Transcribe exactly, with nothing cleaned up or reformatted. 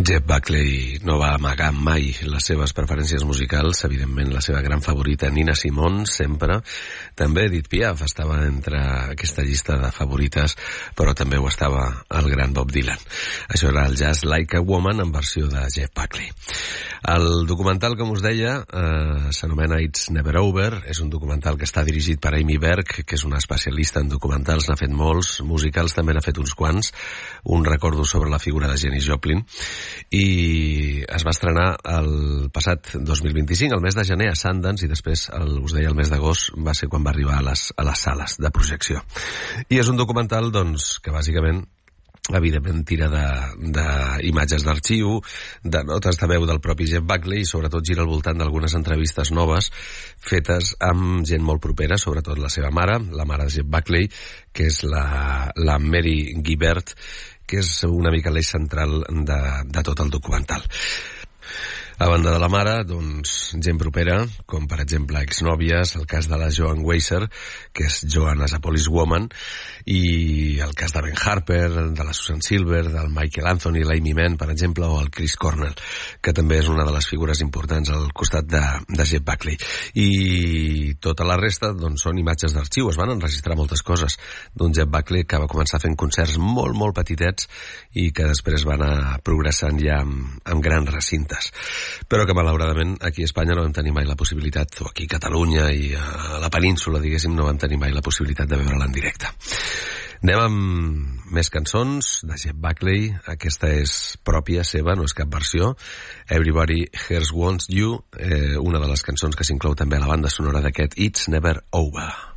Jeff Buckley no va amagar mai les seves preferències musicals, evidentment la seva gran favorita Nina Simone, sempre. També Edith Piaf estava entre aquesta llista de favorites, però també ho estava el gran Bob Dylan. Això era el Just Like a Woman en versió de Jeff Buckley. El documental, com us deia, eh, s'anomena It's Never Over. És un documental que està dirigit per Amy Berg, que és una especialista en documentals, n'ha fet molts, musicals també n'ha fet uns quants. Un recordo sobre la figura de Janis Joplin. I es va estrenar el passat dos mil vint-i-cinc, el mes de gener a Sundance, i després, el, us deia, el mes d'agost va ser quan va arribar a les, a les sales de projecció. I és un documental, doncs, que bàsicament evidentment tira d'imatges d'arxiu, de notes de veu del propi Jeff Buckley, i sobretot gira al voltant d'algunes entrevistes noves fetes amb gent molt propera, sobretot la seva mare, la mare de Jeff Buckley, que és la, la Mary Guibert, que és una mica l'eix central de, de tot el documental. A banda de la mare, doncs, gent propera, com per exemple exnòvies, el cas de la Joan Weiser, que és Joan as a Police Woman, i el cas de Ben Harper, de la Susan Silver, del Michael Anthony, l'Amy Mann, per exemple, o el Chris Cornell, que també és una de les figures importants al costat de, de Jeff Buckley. I tota la resta, doncs, són imatges d'arxiu. Es van enregistrar moltes coses d'un Jeff Buckley que va començar fent concerts molt, molt petitets i que després van anar progressant ja amb, amb grans recintes. Però que malauradament aquí a Espanya no vam tenir mai la possibilitat, o aquí a Catalunya i a la península, diguéssim, no vam tenir mai la possibilitat de veure-la en directe. Anem amb més cançons de Jeff Buckley. Aquesta és pròpia seva, no és cap versió. Everybody Here Wants You, eh, una de les cançons que s'inclou també a la banda sonora d'aquest It's Never Over.